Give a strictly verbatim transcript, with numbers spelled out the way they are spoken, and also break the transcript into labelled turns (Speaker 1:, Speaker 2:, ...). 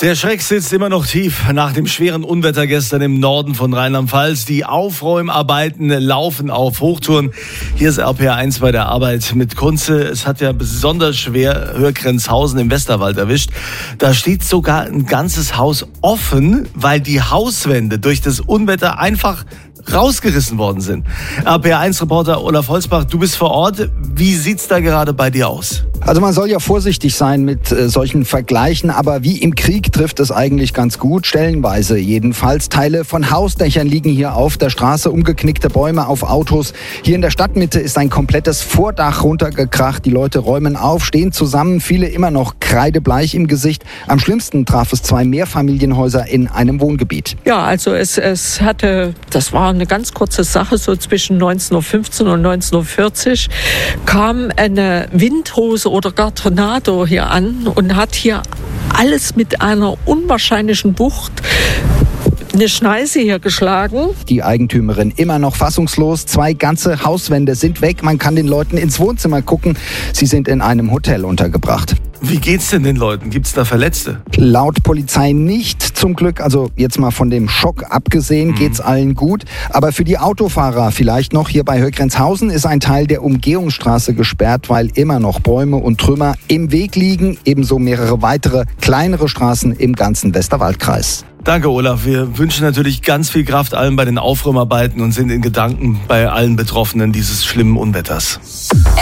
Speaker 1: Der Schreck sitzt immer noch tief nach dem schweren Unwetter gestern im Norden von Rheinland-Pfalz. Die Aufräumarbeiten laufen auf Hochtouren. Hier ist R P R eins bei der Arbeit mit Kunze. Es hat ja besonders schwer Hörgrenzhausen im Westerwald erwischt. Da steht sogar ein ganzes Haus offen, weil die Hauswände durch das Unwetter einfach rausgerissen worden sind. R P R eins Reporter Olaf Holzbach, du bist vor Ort. Wie sieht's da gerade bei dir aus?
Speaker 2: Also man soll ja vorsichtig sein mit äh, solchen Vergleichen, aber wie im Krieg trifft es eigentlich ganz gut, stellenweise jedenfalls. Teile von Hausdächern liegen hier auf der Straße, umgeknickte Bäume auf Autos. Hier in der Stadtmitte ist ein komplettes Vordach runtergekracht. Die Leute räumen auf, stehen zusammen, viele immer noch kreidebleich im Gesicht. Am schlimmsten traf es zwei Mehrfamilienhäuser in einem Wohngebiet.
Speaker 3: Ja, also es, es hatte, das war eine ganz kurze Sache, so zwischen neunzehn Uhr fünfzehn und neunzehn Uhr vierzig kam eine Windhose oder gar Tornado hier an und hat hier alles mit einer unwahrscheinlichen Wucht eine Schneise hier geschlagen.
Speaker 2: Die Eigentümerin immer noch fassungslos. Zwei ganze Hauswände sind weg. Man kann den Leuten ins Wohnzimmer gucken. Sie sind in einem Hotel untergebracht.
Speaker 1: Wie geht's denn den Leuten? Gibt's da Verletzte?
Speaker 2: Laut Polizei nicht, zum Glück. Also jetzt mal von dem Schock abgesehen, mhm. geht's allen gut. Aber für die Autofahrer vielleicht noch. Hier bei Hörgrenzhausen ist ein Teil der Umgehungsstraße gesperrt, weil immer noch Bäume und Trümmer im Weg liegen. Ebenso mehrere weitere kleinere Straßen im ganzen Westerwaldkreis.
Speaker 1: Danke, Olaf. Wir wünschen natürlich ganz viel Kraft allen bei den Aufräumarbeiten und sind in Gedanken bei allen Betroffenen dieses schlimmen Unwetters.